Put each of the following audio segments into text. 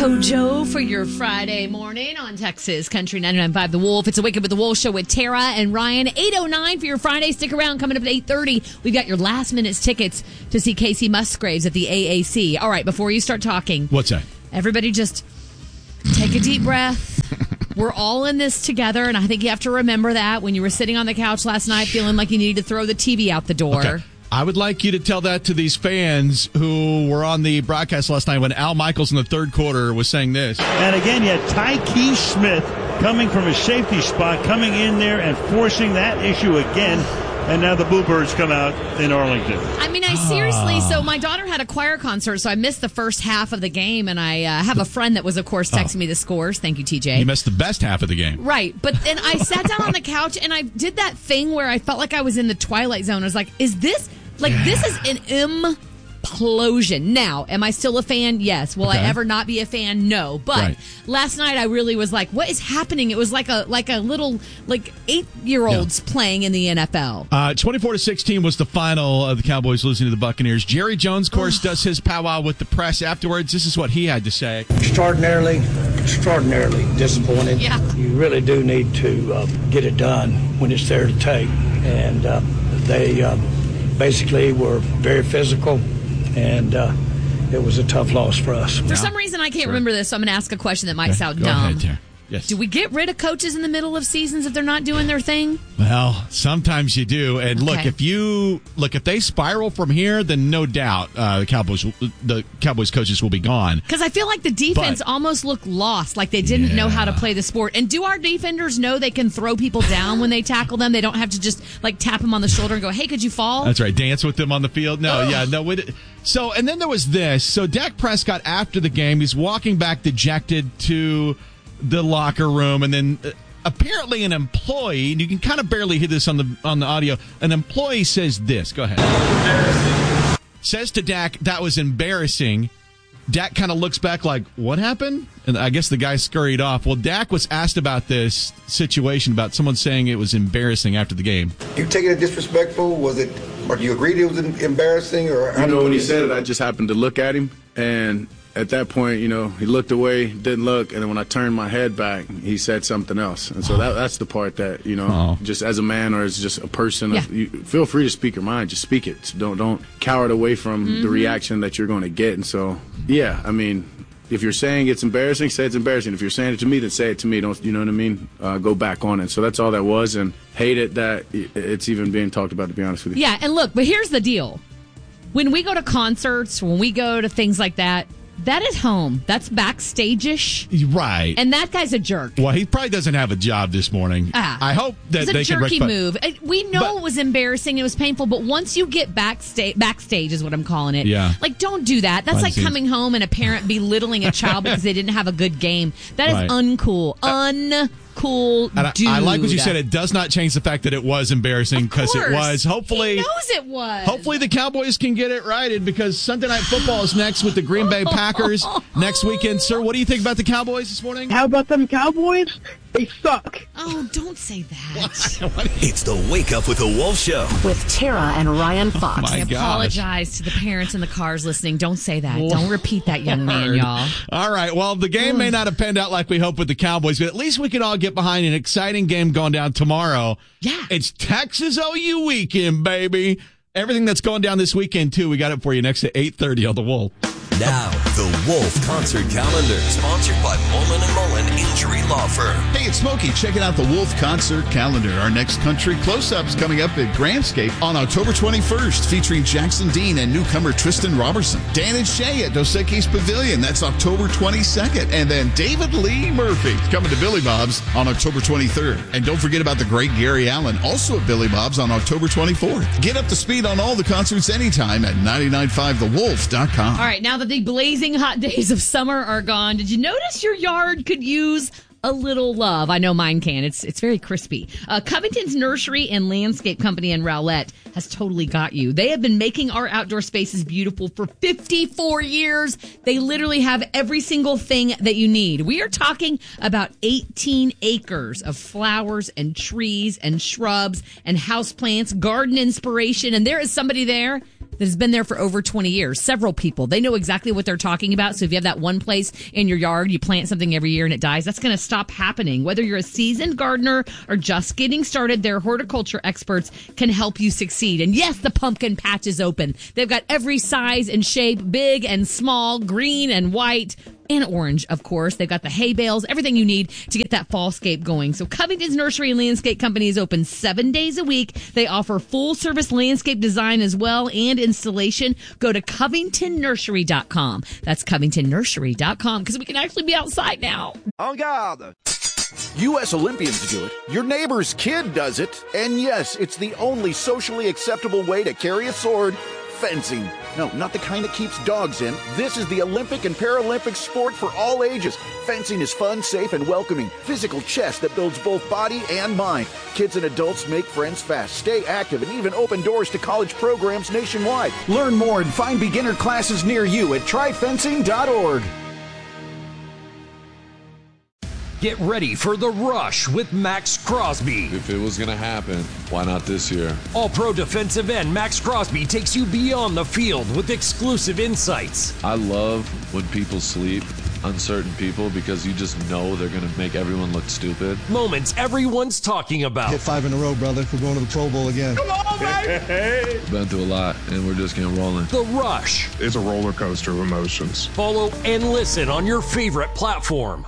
JoJo for your Friday morning on Texas Country 99.5 The Wolf. It's a Wake Up with the Wolf show with Tara and Ryan. 8:09 for your Friday. Stick around. Coming up at 8:30, we've got your last minute tickets to see Casey Musgraves at the AAC. All right, before you start talking. What's that? Everybody just take a deep breath. We're all in this together, and I think you have to remember that when you were sitting on the couch last night feeling like you needed to throw the TV out the door. Okay. I would like you to tell that to these fans who were on the broadcast last night when Al Michaels in the third quarter was saying this. And again, you had Tyke Smith coming from a safety spot, coming in there and forcing that issue again. And now the Bluebirds come out in Arlington. I mean, I seriously, so my daughter had a choir concert, so I missed the first half of the game, and I have a friend that was, of course, texting me the scores. Thank you, TJ. You missed the best half of the game. Right, but then I sat down on the couch, and I did that thing where I felt like I was in the Twilight Zone. I was like, is this, this is an implosion. Now, am I still a fan? Yes. Will I ever not be a fan? No. But last night I really was like, what is happening? It was like a little 8-year-olds playing in the NFL. 24-16 was the final of the Cowboys losing to the Buccaneers. Jerry Jones, of course, does his powwow with the press afterwards. This is what he had to say. Extraordinarily disappointed. Yeah. You really do need to get it done when it's there to take. And they basically were very physical. And it was a tough loss for us. For some reason, I can't remember this, so I'm going to ask a question that might sound Go dumb. ahead, Tara. Yes. Do we get rid of coaches in the middle of seasons if they're not doing their thing? Well, sometimes you do. And if they spiral from here, then no doubt the Cowboys coaches will be gone. Because I feel like the defense almost looked lost, like they didn't know how to play the sport. And do our defenders know they can throw people down when they tackle them? They don't have to just tap them on the shoulder and go, "Hey, could you fall?" That's right. Dance with them on the field. So, and then there was this. So Dak Prescott, after the game, he's walking back dejected to the locker room, and then apparently an employee, and you can kind of barely hear this on the audio, an employee says this. Go ahead. Says to Dak, "That was embarrassing." Dak kind of looks back like, "What happened?" And I guess the guy scurried off. Well, Dak was asked about this situation, about someone saying it was embarrassing after the game. You taking it disrespectful? Was it, or do you agree it was embarrassing? Or when he said it, I just happened to look at him, and at that point, he looked away, didn't look, and then when I turned my head back, he said something else. And so that's the part that, just as a man or as just a person, you feel free to speak your mind. Just speak it. Don't cower it away from the reaction that you're going to get. And so, if you're saying it's embarrassing, say it's embarrassing. If you're saying it to me, then say it to me. Don't, you know what I mean? Go back on it. So that's all that was, and hate it that it's even being talked about, to be honest with you. Yeah, and look, but here's the deal. When we go to concerts, when we go to things like that, that is home. That's backstage-ish. Right. And that guy's a jerk. Well, he probably doesn't have a job this morning. I hope that they can... It's a jerky move. We know it was embarrassing. It was painful. But once you get backstage is what I'm calling it. Yeah. Don't do that. That's like coming home and a parent belittling a child because they didn't have a good game. That is uncool. Uncool, dude. I like what you said. It does not change the fact that it was embarrassing, because it was. Hopefully, he knows it was. Hopefully the Cowboys can get it righted, because Sunday Night Football is next with the Green Bay Packers next weekend. Sir, what do you think about the Cowboys this morning? How about them Cowboys? They suck. Oh, don't say that. It's the Wake Up with the Wolf Show with Tara and Ryan Fox. I apologize to the parents in the cars listening. Don't say that. Don't repeat that, young man, y'all. All right. Well, the game may not have panned out like we hope with the Cowboys, but at least we can all get behind an exciting game going down tomorrow. Yeah. It's Texas OU weekend, baby. Everything that's going down this weekend, too, we got it for you next at 8:30 on The Wolf. Now, the Wolf Concert Calendar, sponsored by Mullen & Mullen Injury Law Firm. Hey, it's Smokey. Checking out the Wolf Concert Calendar. Our next country close-up's coming up at Grandscape on October 21st, featuring Jackson Dean and newcomer Tristan Robertson. Dan and Shay at Dos Equis Pavilion. That's October 22nd. And then David Lee Murphy coming to Billy Bob's on October 23rd. And don't forget about the great Gary Allen, also at Billy Bob's on October 24th. Get up to speed on all the concerts anytime at 995thewolf.com. All right, now that the blazing hot days of summer are gone, did you notice your yard could use a little love? I know mine can. It's very crispy. Covington's Nursery and Landscape Company in Rowlett has totally got you. They have been making our outdoor spaces beautiful for 54 years. They literally have every single thing that you need. We are talking about 18 acres of flowers and trees and shrubs and houseplants, garden inspiration, and there is somebody there that has been there for over 20 years. Several people. They know exactly what they're talking about. So if you have that one place in your yard, you plant something every year and it dies, that's going to stop happening. Whether you're a seasoned gardener or just getting started, their horticulture experts can help you succeed. And yes, the pumpkin patch is open. They've got every size and shape, big and small, green and white, and orange, of course. They've got the hay bales, everything you need to get that fallscape going. So Covington's Nursery and Landscape Company is open 7 days a week. They offer full-service landscape design as well and installation. Go to CovingtonNursery.com. That's CovingtonNursery.com, because we can actually be outside now. En garde! U.S. Olympians do it. Your neighbor's kid does it. And yes, it's the only socially acceptable way to carry a sword. Fencing. No, not the kind that keeps dogs in. This is the Olympic and Paralympic sport for all ages. Fencing is fun, safe, and welcoming. Physical chess that builds both body and mind. Kids and adults make friends fast, stay active, and even open doors to college programs nationwide. Learn more and find beginner classes near you at tryfencing.org. Get ready for the rush with Max Crosby. If it was going to happen, why not this year? All-pro defensive end Max Crosby takes you beyond the field with exclusive insights. I love when people sleep, uncertain people, because you just know they're going to make everyone look stupid. Moments everyone's talking about. Hit 5 in a row, brother. We're going to the Pro Bowl again. Come on, baby! We've been through a lot, and we're just getting rolling. The Rush. It's a roller coaster of emotions. Follow and listen on your favorite platform.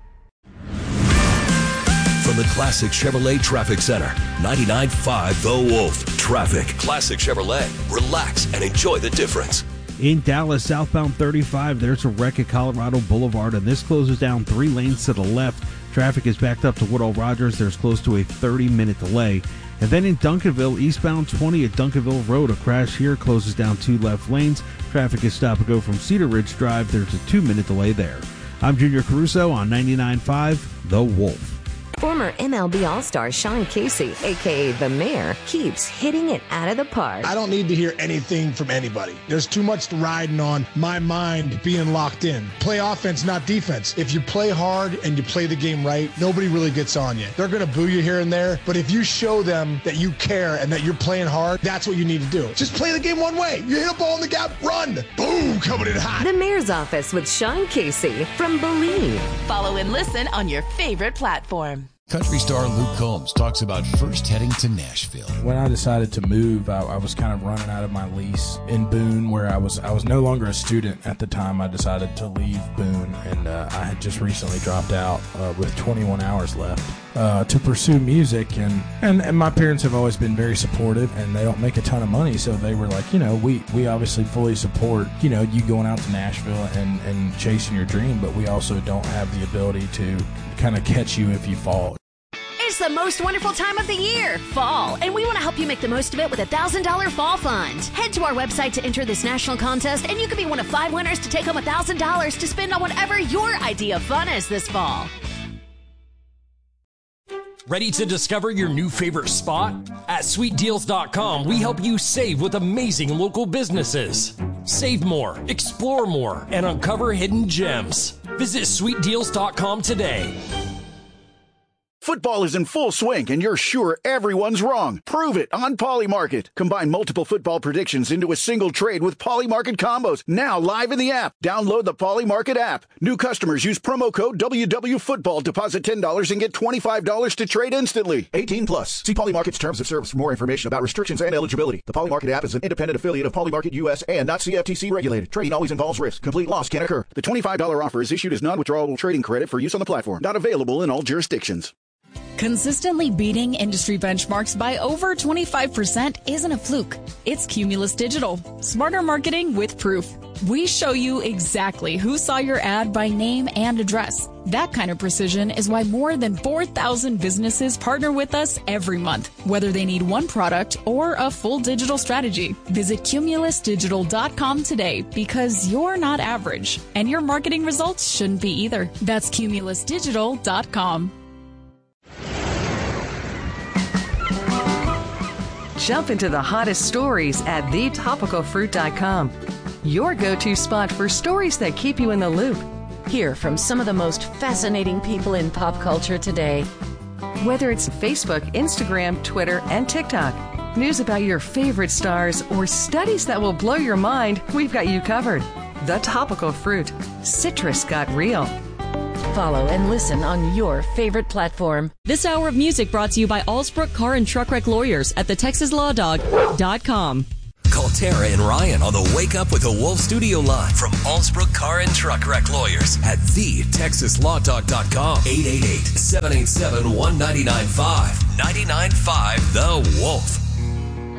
From the Classic Chevrolet Traffic Center, 99.5 The Wolf. Traffic. Classic Chevrolet. Relax and enjoy the difference. In Dallas, southbound 35, there's a wreck at Colorado Boulevard, and this closes down 3 lanes to the left. Traffic is backed up to Woodall Rogers. There's close to a 30-minute delay. And then in Duncanville, eastbound 20 at Duncanville Road, a crash here closes down 2 left lanes. Traffic is stop and go from Cedar Ridge Drive. There's a 2-minute delay there. I'm Junior Caruso on 99.5 The Wolf. Former MLB All-Star Sean Casey, a.k.a. The Mayor, keeps hitting it out of the park. I don't need to hear anything from anybody. There's too much riding on my mind being locked in. Play offense, not defense. If you play hard and you play the game right, nobody really gets on you. They're going to boo you here and there, but if you show them that you care and that you're playing hard, that's what you need to do. Just play the game one way. You hit a ball in the gap, run. Boom, coming in hot. The Mayor's Office with Sean Casey from Believe. Follow and listen on your favorite platform. Country star Luke Combs talks about first heading to Nashville. When I decided to move, I was kind of running out of my lease in Boone, where I was no longer a student at the time. I decided to leave Boone, and I had just recently dropped out with 21 hours left to pursue music. And my parents have always been very supportive, and they don't make a ton of money, so they were like, we obviously fully support, you going out to Nashville and chasing your dream, but we also don't have the ability to kind of catch you if you fall. It's the most wonderful time of the year, fall, and we want to help you make the most of it with a $1,000 fall fund. Head to our website to enter this national contest, and you could be one of 5 winners to take home $1,000 to spend on whatever your idea of fun is this fall. Ready to discover your new favorite spot? At SweetDeals.com, we help you save with amazing local businesses. Save more, explore more, and uncover hidden gems. Visit SweetDeals.com today. Football is in full swing, and you're sure everyone's wrong. Prove it on Polymarket. Combine multiple football predictions into a single trade with Polymarket combos. Now live in the app. Download the Polymarket app. New customers use promo code WWFootball. Deposit $10 and get $25 to trade instantly. 18 plus. See Polymarket's terms of service for more information about restrictions and eligibility. The Polymarket app is an independent affiliate of Polymarket US and not CFTC regulated. Trading always involves risk. Complete loss can occur. The $25 offer is issued as non-withdrawable trading credit for use on the platform. Not available in all jurisdictions. Consistently beating industry benchmarks by over 25% isn't a fluke. It's Cumulus Digital. Smarter marketing with proof. We show you exactly who saw your ad by name and address. That kind of precision is why more than 4,000 businesses partner with us every month, whether they need one product or a full digital strategy. Visit CumulusDigital.com today, because you're not average, and your marketing results shouldn't be either. That's CumulusDigital.com. Jump into the hottest stories at thetopicalfruit.com. Your go-to spot for stories that keep you in the loop. Hear from some of the most fascinating people in pop culture today. Whether it's Facebook, Instagram, Twitter, and TikTok, news about your favorite stars, or studies that will blow your mind, we've got you covered. The Topical Fruit. Citrus got real. Follow and listen on your favorite platform. This hour of music brought to you by Allsbrook Car and Truck Wreck Lawyers at thetexaslawdog.com. Call Tara and Ryan on the Wake Up with the Wolf studio line from Allsbrook Car and Truck Wreck Lawyers at thetexaslawdog.com. 888-787-1995. 99.5 The Wolf.